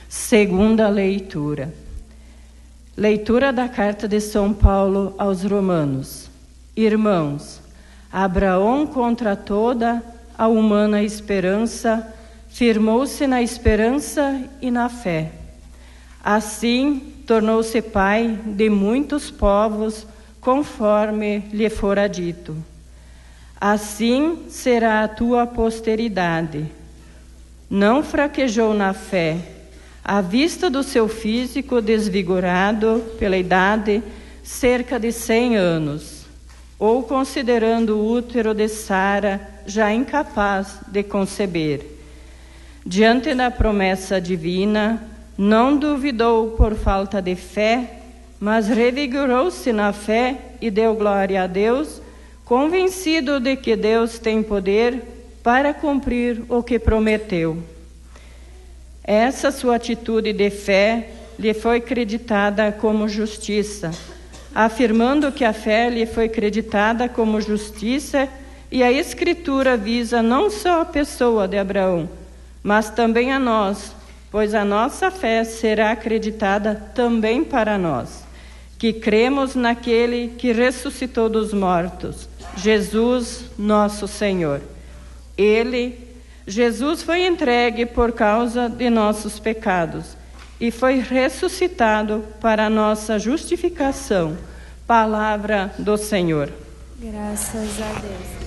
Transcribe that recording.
Segunda leitura. Leitura da carta de São Paulo aos Romanos. Irmãos, Abraão, contra toda a humana esperança, firmou-se na esperança e na fé. Assim, tornou-se pai de muitos povos, conforme lhe fora dito. Assim será a tua posteridade. Não fraquejou na fé, à vista do seu físico desvigorado pela idade, cerca de 100 anos, ou considerando o útero de Sara já incapaz de conceber. Diante da promessa divina, não duvidou por falta de fé, mas revigorou-se na fé e deu glória a Deus, convencido de que Deus tem poder para cumprir o que prometeu. Essa sua atitude de fé lhe foi creditada como justiça, afirmando que a fé lhe foi creditada como justiça, e a Escritura visa não só a pessoa de Abraão, mas também a nós, pois a nossa fé será acreditada também para nós, que cremos naquele que ressuscitou dos mortos, Jesus, nosso Senhor. Jesus foi entregue por causa de nossos pecados e foi ressuscitado para a nossa justificação. Palavra do Senhor. Graças a Deus.